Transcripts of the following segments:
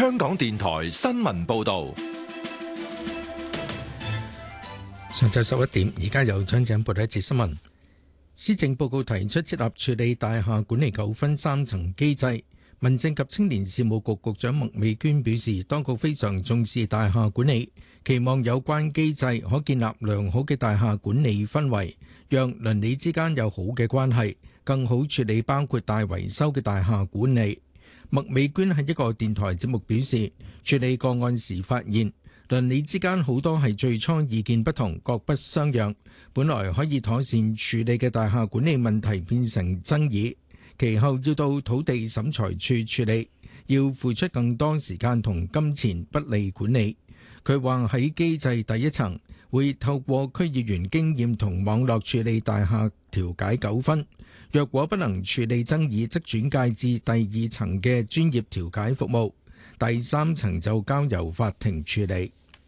香港電台新聞報道。 上晝11點，而家由張景報道一節新聞。施政報告提出設立處理大廈管理糾紛3層機制。民政及青年事務局局長麥美娟表示，當局非常重視大廈管理，期望有關機制可建立良好嘅大廈管理氛圍，讓鄰里之間有好嘅關係，更好處理包括大維修嘅大廈管理。麥美娟喺一個電台節目表示，處理個案時發現鄰里之間好多係最初意見不同，各不相讓，本來可以妥善處理嘅大廈管理問題變成爭議，其後要到土地審裁處處理，要付出更多時間同金錢，不利管理。佢話喺機制第一層會透過區議員經驗同網絡處理大廈調解糾紛，若果不能處理爭議，則轉介至第2層嘅專業調解服務，第3層就交由法庭處理。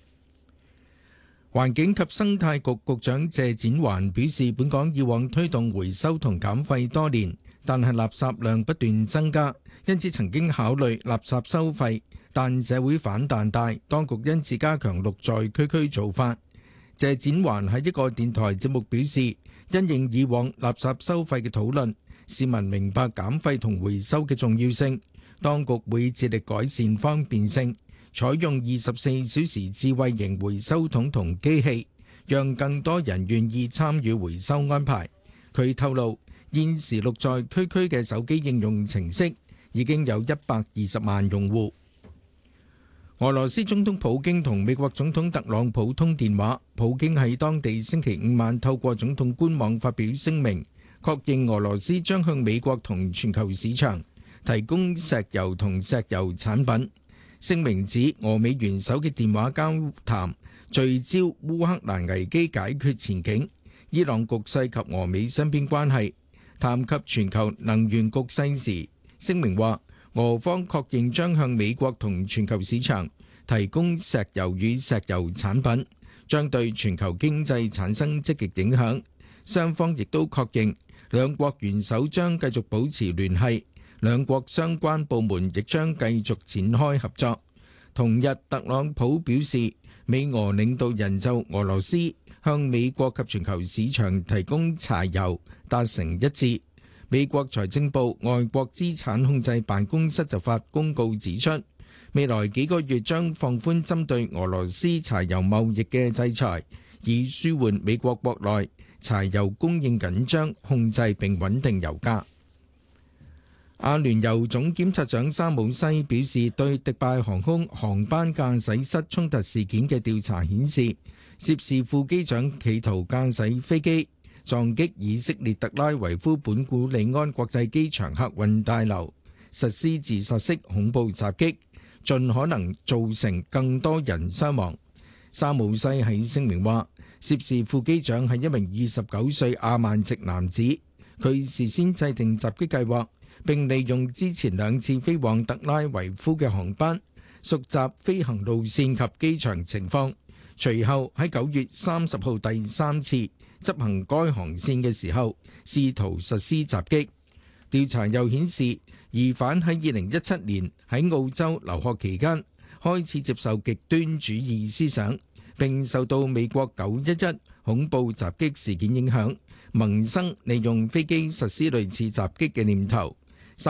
環境及生態局局長謝展寰表示，本港以往推動回收同減廢多年，但係垃圾量不斷增加，因此曾經考慮垃圾收費，但社會反彈大，當局因此加強綠在區區做法。謝展寰喺一個電台節目表示，因應以往垃圾收費嘅討論，市民明白減廢同回收嘅重要性，當局會致力改善方便性，採用24小時智慧型回收桶同機器，讓更多人願意參與回收安排。佢透露，現時綠在區區嘅手機應用程式已經有120萬用戶。俄羅斯總統普京同美國總統特朗普通電話，普京喺當地星期5晚透過總統官網發表聲明，確認俄羅斯將向美國同全球市場提供石油同石油產品。聲明指俄美元首嘅電話交談聚焦烏克蘭危機解決前景、伊朗局勢及俄美雙邊關係。談及全球能源局勢時，聲明話俄方確認將向美國同全球市場提供石油與石油產品，將對全球經濟產生積極影響。雙方亦都確認兩國元首將繼續保持聯繫，兩國相關部門亦將繼續展開合作。同日，特朗普表示，美俄領導人就俄羅斯向美國及全球市場提供柴油達成一致。美國財政部外國資產控制辦公室就發公告指出，未來幾個月將放寬針對俄羅斯柴油貿易嘅制裁，以舒緩美國國內柴油供應緊張，控制並穩定油價。阿聯酋總檢察長沙姆西表示，對迪拜航空航班駕駛室衝突事件嘅調查顯示，涉事副機長企圖駕駛飛機撞擊以色列特拉維夫本古里安國際機場客運大樓，實施自殺式恐怖襲擊，盡可能造成更多人傷亡。沙姆西喺聲明話，涉事副機長係一名29歲阿曼籍男子，佢事先制定襲擊計劃，並利用之前2次飛往特拉維夫嘅航班，熟習飛行路線及機場情況，隨後喺9月30號第3次執行該航線嘅時候，試圖實施襲擊。調查又顯示，疑犯喺2017年喺澳洲留學期間開始接受極端主義思想，並受到美國911恐怖襲擊事件影響，萌生利用飛機實施類似襲擊嘅念頭。